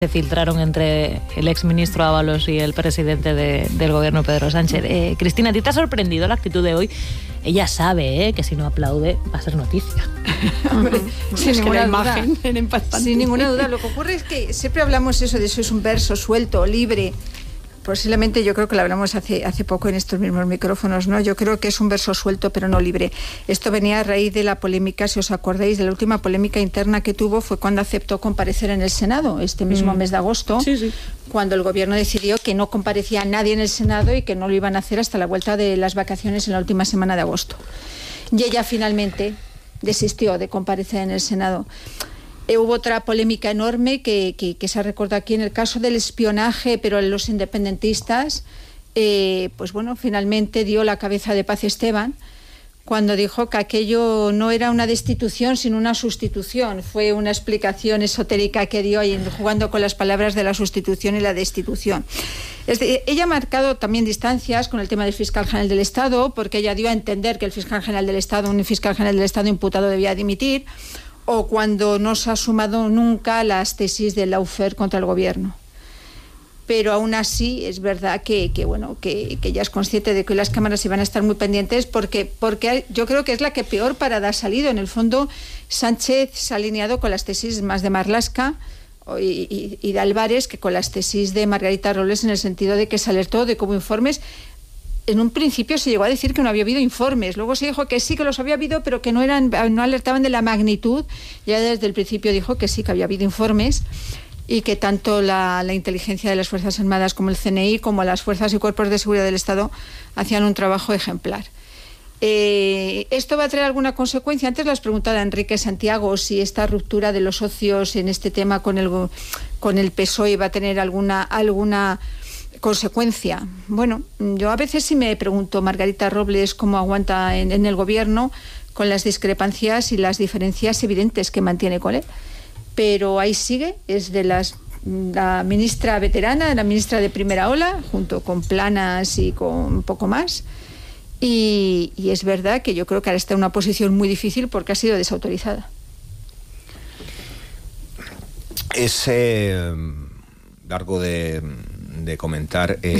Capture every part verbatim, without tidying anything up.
se filtraron entre el exministro Ábalos y el presidente de, del gobierno, Pedro Sánchez. Eh, Cristina, ¿a ti te ha sorprendido la actitud de hoy? Ella sabe eh, que si no aplaude va a ser noticia. Hombre, sin es ninguna que la duda. imagen era impactante. Sin ninguna duda. Lo que ocurre es que siempre hablamos eso de eso, es un verso suelto, libre. Posiblemente yo creo que lo hablamos hace, hace poco en estos mismos micrófonos, ¿no? Yo creo que es un verso suelto pero no libre. Esto venía a raíz de la polémica, si os acordáis, de la última polémica interna que tuvo, fue cuando aceptó comparecer en el Senado, este mismo mm. mes de agosto, sí, sí. cuando el gobierno decidió que no comparecía nadie en el Senado y que no lo iban a hacer hasta la vuelta de las vacaciones en la última semana de agosto. Y ella finalmente desistió de comparecer en el Senado. Eh, hubo otra polémica enorme que, que, que se ha recordado aquí en el caso del espionaje, pero en los independentistas, eh, pues bueno, finalmente dio la cabeza de Paz Esteban cuando dijo que aquello no era una destitución sino una sustitución. Fue una explicación esotérica que dio ahí, jugando con las palabras de la sustitución y la destitución. Es de, ella ha marcado también distancias con el tema del fiscal general del Estado, porque ella dio a entender que el fiscal general del Estado, un fiscal general del Estado imputado, debía dimitir, o cuando no se ha sumado nunca las tesis del Lawfare contra el gobierno. Pero aún así es verdad que, que bueno que, que ella es consciente de que las cámaras iban a estar muy pendientes porque, porque yo creo que es la que peor parada ha salido. En el fondo, Sánchez se ha alineado con las tesis más de Marlaska y, y, y de Álvarez que con las tesis de Margarita Robles, en el sentido de que se alertó de que hubo informes. En un principio se llegó a decir que no había habido informes, luego se dijo que sí, que los había habido, pero que no eran, no alertaban de la magnitud. Ya desde el principio dijo que sí, que había habido informes y que tanto la, la inteligencia de las Fuerzas Armadas como el C N I, como las fuerzas y cuerpos de seguridad del Estado, hacían un trabajo ejemplar. Eh, ¿Esto va a traer alguna consecuencia? Antes lo has preguntado a Enrique Santiago si esta ruptura de los socios en este tema con el, con el P S O E va a tener alguna... alguna consecuencia. Bueno, yo a veces sí me pregunto, Margarita Robles, cómo aguanta en, en el gobierno con las discrepancias y las diferencias evidentes que mantiene con él. Pero ahí sigue, es de las la ministra veterana, la ministra de primera ola, junto con Planas y con un poco más. Y, y es verdad que yo creo que ahora está en una posición muy difícil porque ha sido desautorizada. Es eh, largo de... de comentar eh,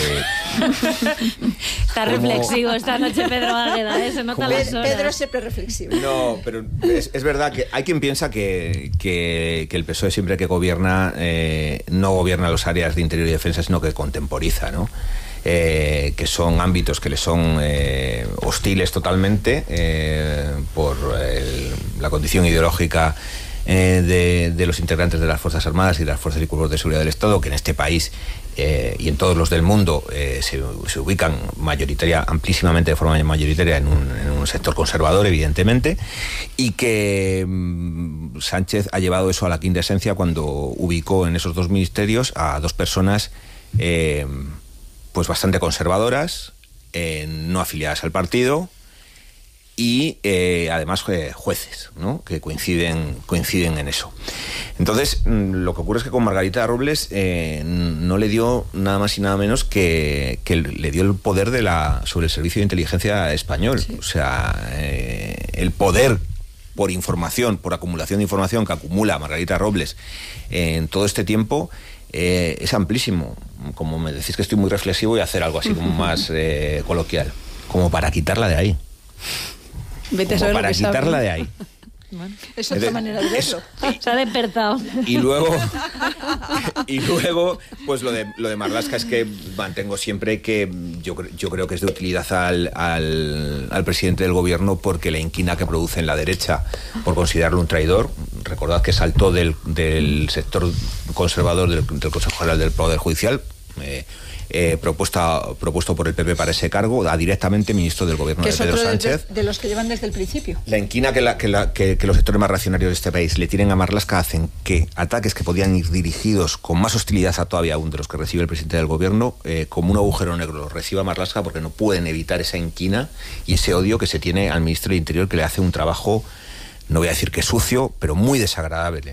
está reflexivo esta noche Pedro Águeda, ¿eh? Se nota las horas. Pedro es siempre reflexivo. No, pero es, es verdad que hay quien piensa que, que, que el P S O E siempre que gobierna eh, no gobierna los áreas de interior y defensa, sino que contemporiza, ¿no? Eh, que son ámbitos que le son eh, hostiles totalmente eh, por el, la condición ideológica eh, de, de los integrantes de las Fuerzas Armadas y de las Fuerzas y Cuerpos de Seguridad del Estado, que en este país Eh, y en todos los del mundo eh, se, se ubican mayoritaria, amplísimamente de forma mayoritaria en un, en un sector conservador, evidentemente, y que mm, Sánchez ha llevado eso a la quinta esencia cuando ubicó en esos dos ministerios a dos personas eh, pues bastante conservadoras, eh, no afiliadas al partido y eh, además eh, jueces, ¿no? Que coinciden, coinciden en eso. Entonces, lo que ocurre es que con Margarita Robles eh, no le dio nada más y nada menos que, que le dio el poder de la sobre el Servicio de Inteligencia Español. Sí. O sea, eh, el poder por información, por acumulación de información que acumula Margarita Robles eh, en todo este tiempo eh, es amplísimo. Como me decís que estoy muy reflexivo, voy a hacer algo así como más eh, coloquial, como para quitarla de ahí. Vete como a para quitarla sabe. de ahí. Bueno, es otra Entonces, manera de verlo. Se ha despertado. Y luego, y luego, pues lo de lo de Marlaska es que mantengo siempre que yo, yo creo que es de utilidad al, al, al presidente del gobierno porque la inquina que produce en la derecha por considerarlo un traidor. Recordad que saltó del, del sector conservador del, del Consejo General del Poder Judicial. Eh, Eh, propuesta, propuesto por el P P para ese cargo, a directamente ministro del gobierno de Pedro Sánchez. De, de los que llevan desde el principio. La inquina que, la, que, la, que, que los sectores más reaccionarios de este país le tienen a Marlaska hacen que ataques que podían ir dirigidos con más hostilidad a todavía aún de los que recibe el presidente del gobierno, eh, como un agujero negro los reciba Marlaska porque no pueden evitar esa inquina y ese odio que se tiene al ministro del Interior, que le hace un trabajo, no voy a decir que sucio, pero muy desagradable.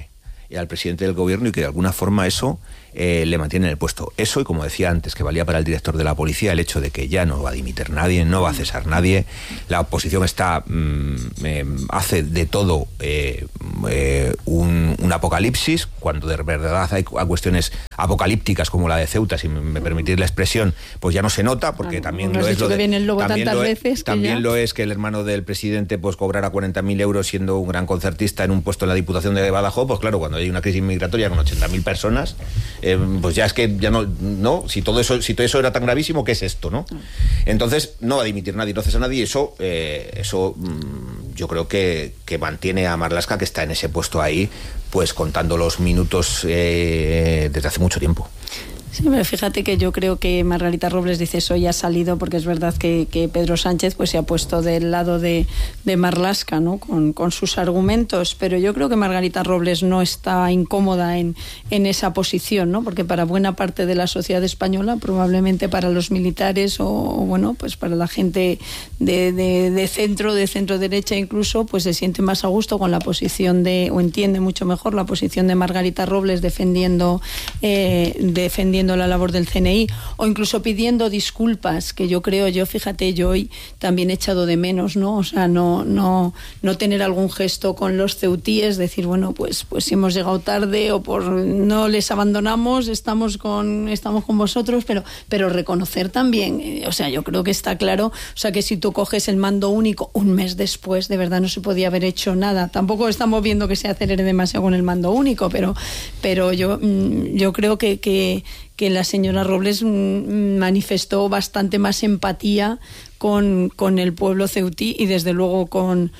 al presidente del gobierno y que de alguna forma eso eh, le mantiene en el puesto. Eso, y como decía antes, que valía para el director de la policía, el hecho de que ya no va a dimitir nadie, no va a cesar nadie, la oposición está mmm, eh, hace de todo eh, eh, un, un apocalipsis, cuando de verdad hay cuestiones apocalípticas como la de Ceuta, si me permitís la expresión, pues ya no se nota, porque ah, también no lo has es dicho lo de, que viene el lobo también tantas lo es, veces que también ya... lo es que el hermano del presidente pues cobrara cuarenta mil euros siendo un gran concertista en un puesto en la Diputación de Badajoz. Pues claro, cuando hay una crisis migratoria con ochenta mil personas, eh, pues ya es que ya no, no, si todo eso, si todo eso era tan gravísimo, ¿qué es esto, no? Entonces no va a dimitir nadie, no cesa nadie, y eso, eh, eso mmm, yo creo que, que mantiene a Marlaska, que está en ese puesto ahí, pues contando los minutos eh, desde hace mucho tiempo. Sí, pero fíjate que yo creo que Margarita Robles dice eso ya ha salido, porque es verdad que, que Pedro Sánchez pues se ha puesto del lado de, de Marlaska, ¿no? Con, con sus argumentos, pero yo creo que Margarita Robles no está incómoda en, en esa posición, ¿no? Porque para buena parte de la sociedad española, probablemente para los militares o, o bueno, pues para la gente de, de, de centro, de centro derecha incluso, pues se siente más a gusto con la posición de, o entiende mucho mejor la posición de Margarita Robles defendiendo eh, defendiendo la labor del C N I, o incluso pidiendo disculpas, que yo creo, yo fíjate, yo hoy también he echado de menos, ¿no? O sea, no, no, no tener algún gesto con los ceutíes, decir, bueno, pues, pues si hemos llegado tarde o por no les abandonamos, estamos con, estamos con vosotros, pero, pero reconocer también, eh, o sea, yo creo que está claro, o sea, que si tú coges el mando único un mes después, de verdad no se podía haber hecho nada. Tampoco estamos viendo que se acelere demasiado con el mando único, pero, pero yo, yo creo que, que que la señora Robles manifestó bastante más empatía con, con el pueblo ceutí y desde luego con,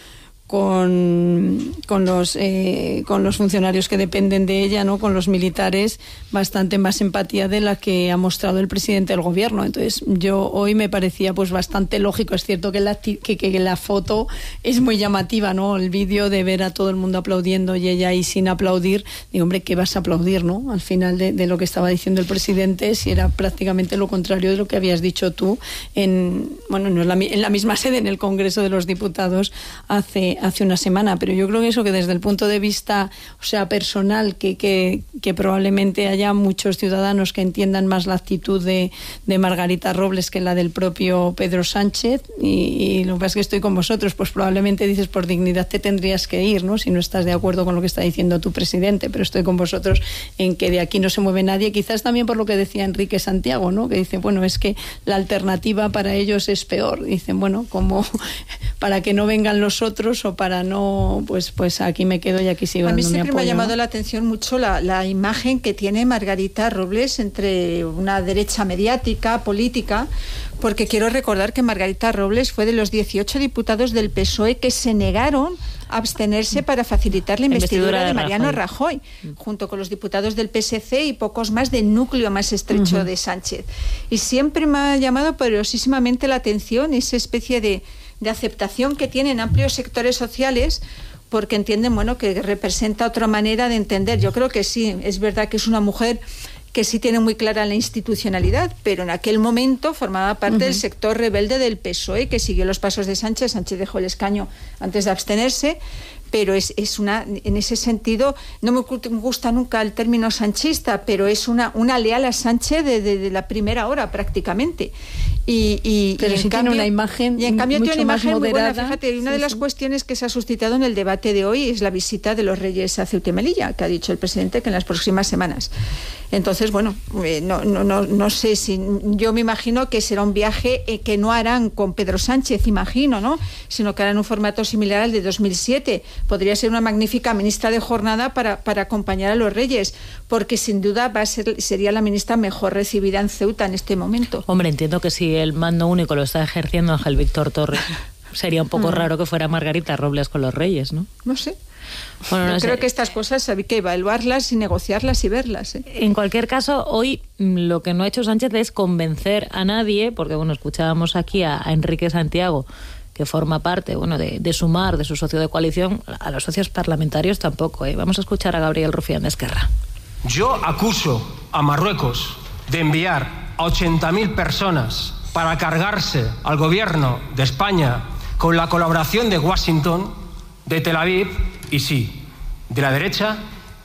con, con, los, eh, con los funcionarios que dependen de ella, ¿no? Con los militares, bastante más empatía de la que ha mostrado el presidente del gobierno. Entonces yo hoy me parecía pues bastante lógico. Es cierto que la, que, que la foto es muy llamativa, ¿no? El vídeo de ver a todo el mundo aplaudiendo y ella ahí sin aplaudir. Digo, hombre, ¿qué vas a aplaudir, no? Al final de, de lo que estaba diciendo el presidente, si era prácticamente lo contrario de lo que habías dicho tú en, bueno, no es la, en la misma sede, en el Congreso de los Diputados hace hace una semana, pero yo creo que eso, que desde el punto de vista, o sea, personal, que, que, que probablemente haya muchos ciudadanos que entiendan más la actitud de, de Margarita Robles que la del propio Pedro Sánchez, y, y lo que pasa es que estoy con vosotros, pues probablemente dices, por dignidad te tendrías que ir, ¿no? Si no estás de acuerdo con lo que está diciendo tu presidente, pero estoy con vosotros en que de aquí no se mueve nadie, quizás también por lo que decía Enrique Santiago, ¿no? Que dice, bueno, es que la alternativa para ellos es peor. Dicen, bueno, como para que no vengan los otros o para no, pues pues aquí me quedo y aquí sigo dando mi apoyo. A mí siempre me ha llamado, ¿no?, la atención mucho la, la imagen que tiene Margarita Robles entre una derecha mediática, política, porque quiero recordar que Margarita Robles fue de los dieciocho diputados del P S O E que se negaron a abstenerse para facilitar la investidura de Mariano Rajoy, junto con los diputados del P S C y pocos más del núcleo más estrecho uh-huh. de Sánchez. Y siempre me ha llamado poderosísimamente la atención esa especie de de aceptación que tienen amplios sectores sociales, porque entienden, bueno, que representa otra manera de entender. Yo creo que sí, es verdad que es una mujer que sí tiene muy clara la institucionalidad, pero en aquel momento formaba parte uh-huh. del sector rebelde del P S O E, que siguió los pasos de Sánchez. Sánchez dejó el escaño antes de abstenerse, pero es, es una, en ese sentido, no me gusta nunca el término sanchista, pero es una, una leal a Sánchez de, de, de la primera hora prácticamente. Y, y, pero y sí en tiene cambio, una imagen y en cambio mucho tiene una imagen más muy moderada. buena. Fíjate, una sí, de las sí. cuestiones que se ha suscitado en el debate de hoy es la visita de los reyes a Ceuta y Melilla, que ha dicho el presidente que en las próximas semanas. Entonces, bueno, eh, no, no, no, no sé si... Yo me imagino que será un viaje eh, que no harán con Pedro Sánchez, imagino, ¿no? Sino que harán un formato similar al de dos mil siete. Podría ser una magnífica ministra de jornada para, para acompañar a los reyes, porque sin duda va a ser, sería la ministra mejor recibida en Ceuta en este momento. Hombre, entiendo que si el mando único lo está ejerciendo Ángel Víctor Torres, sería un poco mm. raro que fuera Margarita Robles con los reyes, ¿no? No sé. Bueno, no Yo creo sé. que estas cosas hay que evaluarlas y negociarlas y verlas, ¿eh? En cualquier caso, hoy lo que no ha hecho Sánchez es convencer a nadie, porque bueno, escuchábamos aquí a, a Enrique Santiago, que forma parte, bueno, de, de Sumar, de su socio de coalición. A los socios parlamentarios tampoco, ¿eh? Vamos a escuchar a Gabriel Rufián de Esquerra. Yo acuso a Marruecos de enviar a ochenta mil personas para cargarse al gobierno de España con la colaboración de Washington, de Tel Aviv y sí, de la derecha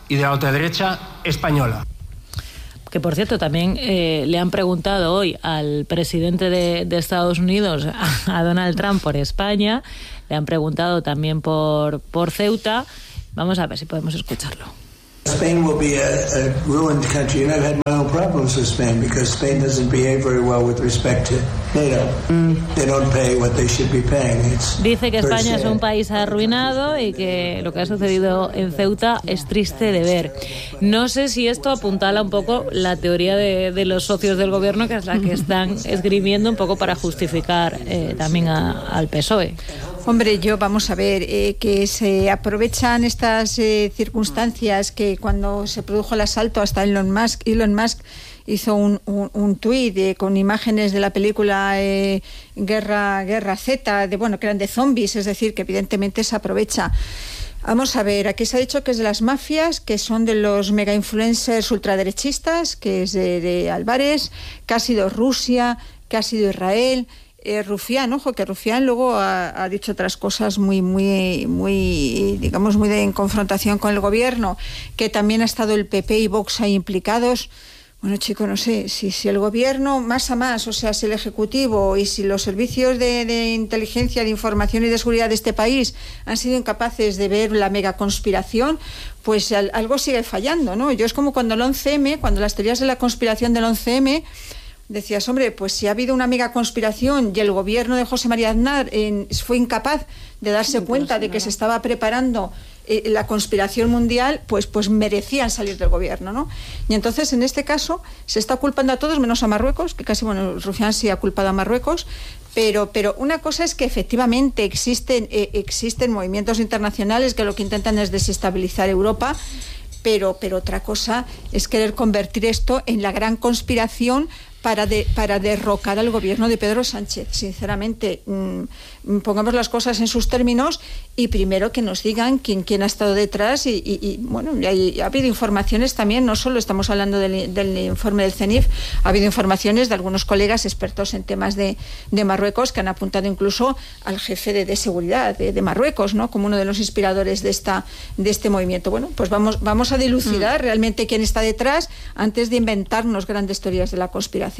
y de la ultraderecha española. Que, por cierto, también eh, le han preguntado hoy al presidente de, de Estados Unidos, a, a Donald Trump, por España. Le han preguntado también por, por Ceuta. Vamos a ver si podemos escucharlo. Spain will be a, a ruined country, and I've had my own problems with Spain because Spain doesn't behave very well with respect to NATO. Mm. They don't pay what they should be paying. It's Dice que España es un país arruinado y que lo que ha sucedido en Ceuta es triste de ver. No sé si esto apuntala un poco la teoría de, de los socios del gobierno, que es la que están esgrimiendo un poco para justificar eh, también a, al P S O E. Hombre, yo vamos a ver, eh, que se aprovechan estas eh, circunstancias, que cuando se produjo el asalto hasta Elon Musk, Elon Musk hizo un, un, un tuit eh, con imágenes de la película eh, Guerra, Guerra Z, de, bueno, que eran de zombies, es decir, que evidentemente se aprovecha. Vamos a ver, aquí se ha dicho que es de las mafias, que son de los mega influencers ultraderechistas, que es de, de Álvarez, que ha sido Rusia, que ha sido Israel. Eh, Rufián, ojo, que Rufián luego ha, ha dicho otras cosas muy, muy, muy, digamos, muy de, en confrontación con el gobierno, que también ha estado el P P y Vox ahí implicados. Bueno, chico, no sé, si, si el gobierno más a más, o sea, si el Ejecutivo y si los servicios de, de inteligencia, de información y de seguridad de este país han sido incapaces de ver la mega conspiración, pues al, algo sigue fallando, ¿no? Yo es como cuando el once eme, cuando las teorías de la conspiración del once eme, decías, hombre, pues si ha habido una mega conspiración y el gobierno de José María Aznar eh, fue incapaz de darse sí, cuenta de que se estaba preparando eh, la conspiración mundial, pues, pues merecían salir del gobierno, ¿no? Y entonces, en este caso, se está culpando a todos menos a Marruecos, que casi, bueno, Rufián sí ha culpado a Marruecos, pero, pero una cosa es que efectivamente existen, eh, existen movimientos internacionales que lo que intentan es desestabilizar Europa, pero, pero otra cosa es querer convertir esto en la gran conspiración para, de, para derrocar al gobierno de Pedro Sánchez. Sinceramente, mmm, pongamos las cosas en sus términos y primero que nos digan quién, quién ha estado detrás y, y, y bueno, y hay, ha habido informaciones también, no solo estamos hablando del, del informe del CENIF, ha habido informaciones de algunos colegas expertos en temas de, de Marruecos que han apuntado incluso al jefe de, de seguridad de, de Marruecos, ¿no?, como uno de los inspiradores de, esta, de este movimiento. Bueno, pues vamos, vamos a dilucidar mm. realmente quién está detrás antes de inventarnos grandes teorías de la conspiración.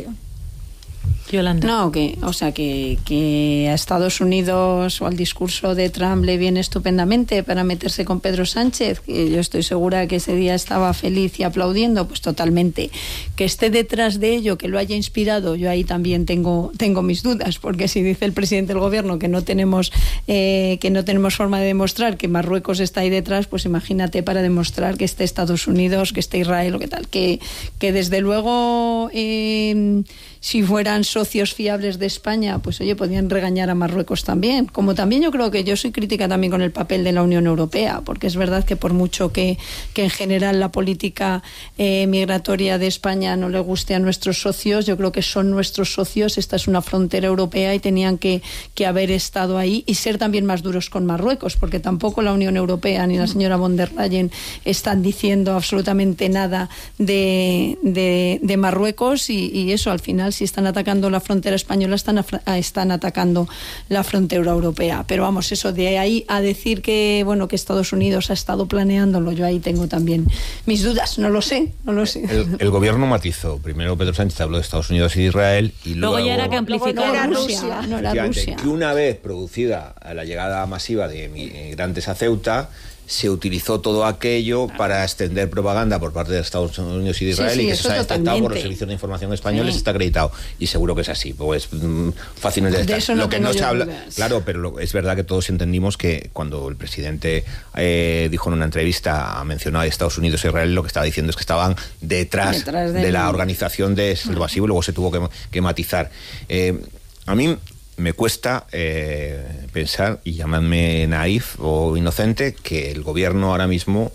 Yolanda. No, que, o sea, que, que a Estados Unidos o al discurso de Trump le viene estupendamente para meterse con Pedro Sánchez, que yo estoy segura que ese día estaba feliz y aplaudiendo, pues totalmente. Que esté detrás de ello, que lo haya inspirado, yo ahí también tengo, tengo mis dudas, porque si dice el presidente del gobierno que no tenemos eh, que no tenemos forma de demostrar que Marruecos está ahí detrás, pues imagínate para demostrar que esté Estados Unidos, que esté Israel o qué tal, que, que desde luego eh, si fueran socios fiables de España, pues oye, podrían regañar a Marruecos también. Como también yo creo que yo soy crítica también con el papel de la Unión Europea, porque es verdad que por mucho que, que en general la política eh, migratoria de España no le guste a nuestros socios, yo creo que son nuestros socios, esta es una frontera europea y tenían que, que haber estado ahí y ser también más duros con Marruecos, porque tampoco la Unión Europea ni la señora von der Leyen están diciendo absolutamente nada de, de, de Marruecos y, y eso al final si están atacando la frontera española, están, a, están atacando la frontera europea. Pero vamos, eso de ahí a decir que, bueno, que Estados Unidos ha estado planeándolo, yo ahí tengo también mis dudas, no lo sé, no lo sé. El, el gobierno matizó, primero Pedro Sánchez habló de Estados Unidos y Israel y luego... Luego ya era que amplificó no era Rusia. Rusia, no era Rusia. Que una vez producida la llegada masiva de migrantes a Ceuta, se utilizó todo aquello para extender propaganda por parte de Estados Unidos y de Israel, sí, sí, y que se ha detectado por los servicios de información españoles, sí. Está acreditado y seguro que es así, pues fácil de de eso no lo que no se habla, dudas. Claro, pero lo, es verdad que todos entendimos que cuando el presidente eh, dijo en una entrevista, mencionó a Estados Unidos e Israel, lo que estaba diciendo es que estaban detrás, detrás de, de la organización de Selvasivo, uh-huh. Luego se tuvo que, que matizar. Eh, a mí me cuesta eh, pensar, y llamadme naif o inocente, que el gobierno ahora mismo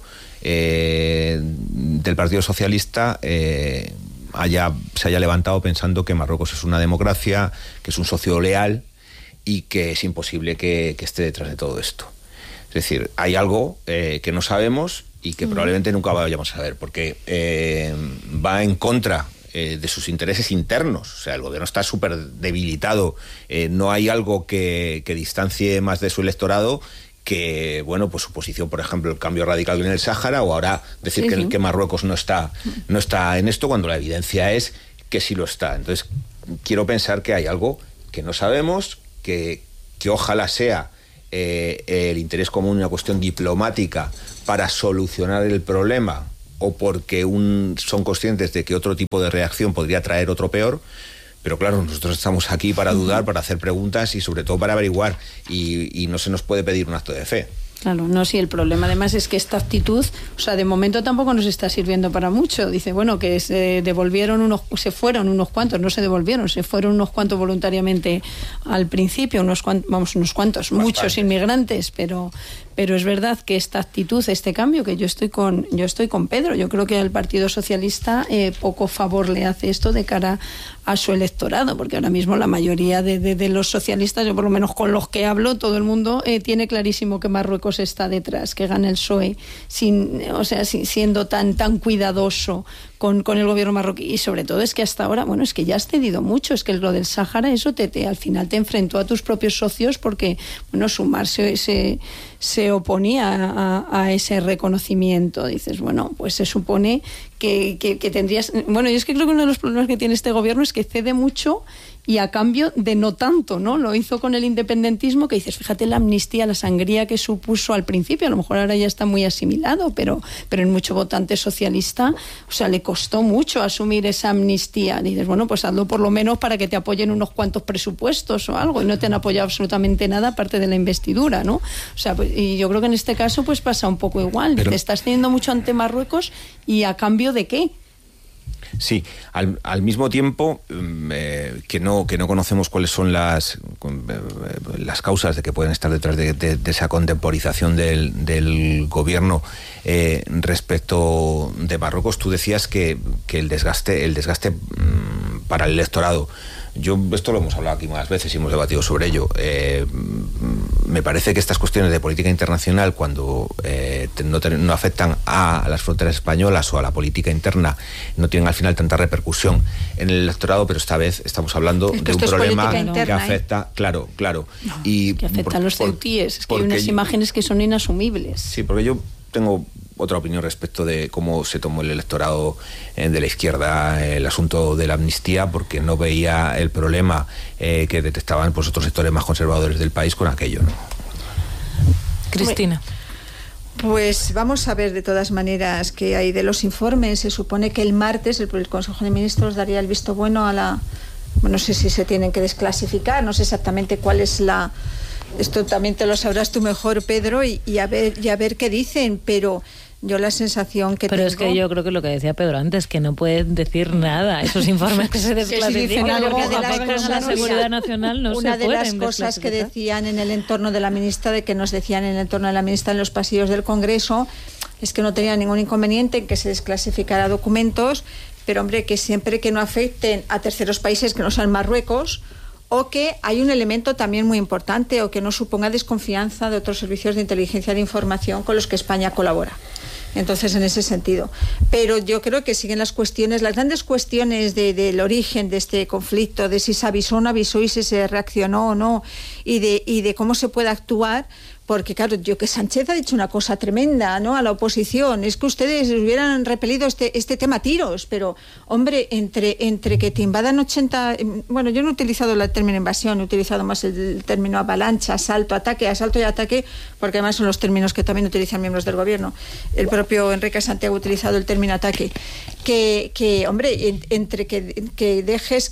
eh, del Partido Socialista eh, haya, se haya levantado pensando que Marruecos es una democracia, que es un socio leal y que es imposible que, que esté detrás de todo esto. Es decir, hay algo eh, que no sabemos y que mm. probablemente nunca vayamos a ver, porque eh, va en contra de sus intereses internos. O sea, el gobierno está súper debilitado, eh, no hay algo que, que distancie más de su electorado que, bueno, pues su posición, por ejemplo, el cambio radical en el Sáhara, o ahora decir sí, que, sí. que Marruecos no está, no está en esto, cuando la evidencia es que sí lo está. Entonces, quiero pensar que hay algo que no sabemos, que, que ojalá sea eh, el interés común, una cuestión diplomática para solucionar el problema, o porque un, son conscientes de que otro tipo de reacción podría traer otro peor. Pero claro, nosotros estamos aquí para dudar, para hacer preguntas y sobre todo para averiguar, y, y no se nos puede pedir un acto de fe. Claro, no, sí, el problema además es que esta actitud, o sea, de momento tampoco nos está sirviendo para mucho. Dice, bueno, que se devolvieron unos, se fueron unos cuantos, no se devolvieron, se fueron unos cuantos voluntariamente al principio, unos cuantos, vamos, unos cuantos, Bastante. muchos inmigrantes, pero pero es verdad que esta actitud, este cambio, que yo estoy con yo estoy con Pedro, yo creo que al Partido Socialista eh, poco favor le hace esto de cara a su electorado, porque ahora mismo la mayoría de, de, de los socialistas, yo por lo menos con los que hablo, todo el mundo eh, tiene clarísimo que Marruecos está detrás, que gana el P S O E, sin, o sea, sin, siendo tan, tan cuidadoso con, con el gobierno marroquí. Y sobre todo es que hasta ahora, bueno, es que ya has cedido mucho, es que lo del Sáhara, eso te, te al final te enfrentó a tus propios socios, porque, bueno, Sumar se, se, se oponía a, a ese reconocimiento. Dices, bueno, pues se supone que, que, que tendrías... Bueno, yo es que creo que uno de los problemas que tiene este gobierno es que cede mucho y a cambio de no tanto, ¿no? Lo hizo con el independentismo, que dices, fíjate la amnistía, la sangría que supuso al principio, a lo mejor ahora ya está muy asimilado, pero, pero en mucho votante socialista, o sea, le costó mucho asumir esa amnistía. Dices, bueno, pues hazlo por lo menos para que te apoyen unos cuantos presupuestos o algo, y no te han apoyado absolutamente nada aparte de la investidura, ¿no? O sea, pues, y yo creo que en este caso pues pasa un poco igual, pero... te estás teniendo mucho ante Marruecos, ¿y a cambio de qué? Sí, al, al mismo tiempo eh, que no que no conocemos cuáles son las eh, las causas de que pueden estar detrás de, de, de esa contemporización del, del gobierno eh, respecto de Marruecos. Tú decías que, que el desgaste el desgaste mmm, para el electorado. Yo, esto lo hemos hablado aquí más veces y hemos debatido sobre ello. Eh, me parece que estas cuestiones de política internacional, cuando eh, no, no afectan a, a las fronteras españolas o a la política interna, no tienen al final tanta repercusión en el electorado, pero esta vez estamos hablando de un problema interna, que afecta, ¿eh? claro, claro. No, y que afecta por, a los ceutíes, es que hay unas yo, imágenes que son inasumibles. Sí, porque yo tengo otra opinión respecto de cómo se tomó el electorado eh, de la izquierda el asunto de la amnistía, porque no veía el problema eh, que detectaban pues, otros sectores más conservadores del país con aquello, ¿no? Cristina. Pues vamos a ver de todas maneras qué hay de los informes. Se supone que el martes el, el Consejo de Ministros daría el visto bueno a la... Bueno, no sé si se tienen que desclasificar, no sé exactamente cuál es la... Esto también te lo sabrás tú mejor, Pedro, y, y, a, ver, y a ver qué dicen, pero... Yo la sensación que Pero tengo... es que yo creo que lo que decía Pedro antes, que no pueden decir nada. Esos informes que se desclasifican, sí, porque de las afectan a la seguridad nacional no se pueden Una de las cosas que decían en el entorno de la ministra, de que nos decían en el entorno de la ministra en los pasillos del Congreso, es que no tenían ningún inconveniente en que se desclasificara documentos, pero hombre, que siempre que no afecten a terceros países que no sean Marruecos, o que hay un elemento también muy importante, o que no suponga desconfianza de otros servicios de inteligencia de información con los que España colabora. Entonces, en ese sentido. Pero yo creo que siguen las cuestiones, las grandes cuestiones de, del origen de este conflicto, de si se avisó o no avisó y si se reaccionó o no, y de, y de cómo se puede actuar. Porque, claro, yo que Sánchez ha dicho una cosa tremenda, ¿no?, a la oposición. Es que ustedes hubieran repelido este, este tema a tiros, pero, hombre, entre, entre que te invadan ochenta... Bueno, yo no he utilizado el término invasión, he utilizado más el término avalancha, asalto, ataque, asalto y ataque, porque además son los términos que también utilizan miembros del gobierno. El propio Enrique Santiago ha utilizado el término ataque. Que, que hombre, entre que, que dejes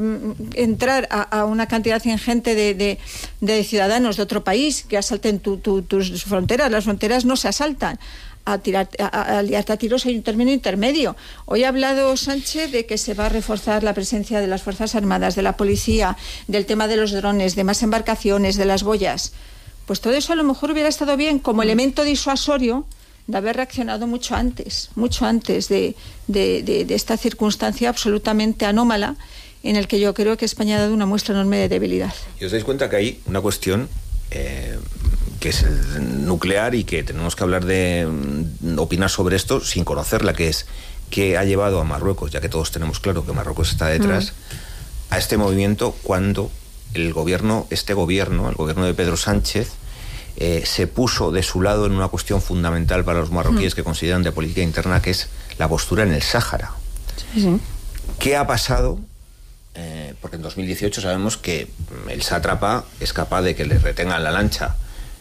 entrar a, a una cantidad ingente de, de, de ciudadanos de otro país que asalten tu, tu, tus fronteras, las fronteras no se asaltan, a tirar a, a liarte a tiros hay un término intermedio. Hoy ha hablado Sánchez de que se va a reforzar la presencia de las Fuerzas Armadas, de la policía, del tema de los drones, de más embarcaciones, de las boyas. Pues todo eso a lo mejor hubiera estado bien como elemento disuasorio de haber reaccionado mucho antes, mucho antes de, de, de, de esta circunstancia absolutamente anómala, en el que yo creo que España ha dado una muestra enorme de debilidad. Y os dais cuenta que hay una cuestión eh, que es el nuclear y que tenemos que hablar de mm, opinar sobre esto sin conocerla, que es qué ha llevado a Marruecos, ya que todos tenemos claro que Marruecos está detrás, mm. a este movimiento cuando el gobierno, este gobierno, el gobierno de Pedro Sánchez, eh, se puso de su lado en una cuestión fundamental para los marroquíes, mm. que consideran de política interna, que es la postura en el Sáhara. Sí, sí. ¿Qué ha pasado? Eh, porque en dos mil dieciocho sabemos que el sátrapa es capaz de que le retengan la lancha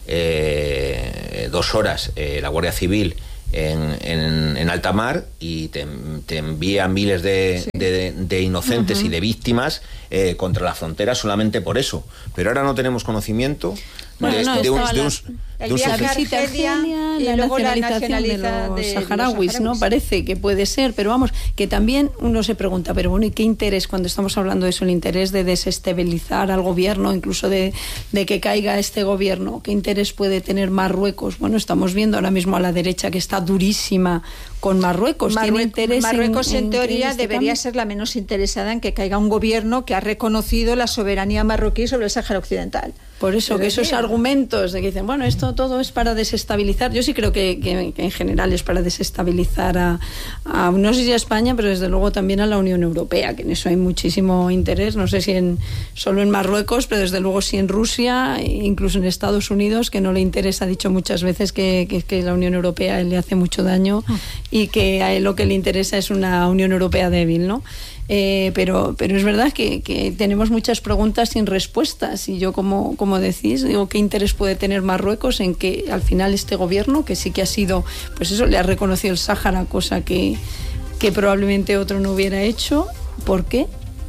eh, dos horas eh, la Guardia Civil en, en, en alta mar y te, te envía miles de, sí. de, de inocentes uh-huh. y de víctimas eh, contra la frontera solamente por eso. Pero ahora no tenemos conocimiento bueno, de, no, de, un, la, de un... El viaje a Argelia y la luego nacionalización la de los de saharauis, ¿no? Parece que puede ser, pero vamos, que también uno se pregunta, pero bueno, ¿y qué interés, cuando estamos hablando de eso, el interés de desestabilizar al gobierno, incluso de, de que caiga este gobierno? ¿Qué interés puede tener Marruecos? Bueno, estamos viendo ahora mismo a la derecha que está durísima con Marruecos. Marruecos, ¿Tiene interés Marruecos en, en, en teoría este debería cambio? ser la menos interesada en que caiga un gobierno que ha reconocido la soberanía marroquí sobre el Sáhara Occidental. Por eso, Pero que esos bien. argumentos de que dicen, bueno, esto todo es para desestabilizar, yo sí creo que, que, que en general es para desestabilizar a, a, no sé si a España, pero desde luego también a la Unión Europea, que en eso hay muchísimo interés, no sé si en, solo en Marruecos, pero desde luego sí en Rusia, incluso en Estados Unidos, que no le interesa, ha dicho muchas veces que, que, que la Unión Europea le hace mucho daño y que a él lo que le interesa es una Unión Europea débil, ¿no? Eh, pero, pero es verdad que, que tenemos muchas preguntas sin respuestas y yo, como, como decís, digo, ¿qué interés puede tener Marruecos en que al final este gobierno, que sí que ha sido, pues eso, le ha reconocido el Sáhara, cosa que, que probablemente otro no hubiera hecho? ¿Por qué?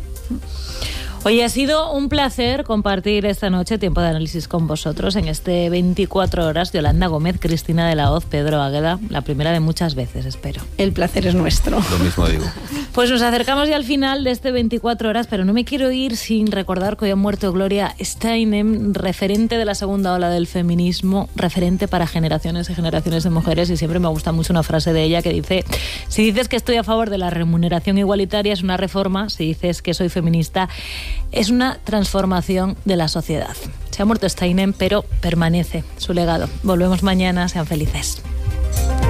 Oye, ha sido un placer compartir esta noche tiempo de análisis con vosotros en este veinticuatro horas. Yolanda Gómez, Cristina de la Hoz, Pedro Águeda, la primera de muchas veces, espero. El placer es nuestro. Lo mismo digo. Pues nos acercamos ya al final de este veinticuatro horas, pero no me quiero ir sin recordar que hoy ha muerto Gloria Steinem, referente de la segunda ola del feminismo, referente para generaciones y generaciones de mujeres, y siempre me gusta mucho una frase de ella que dice: si dices que estoy a favor de la remuneración igualitaria es una reforma, si dices que soy feminista es una transformación de la sociedad. Se ha muerto Steinem, pero permanece su legado. Volvemos mañana, sean felices.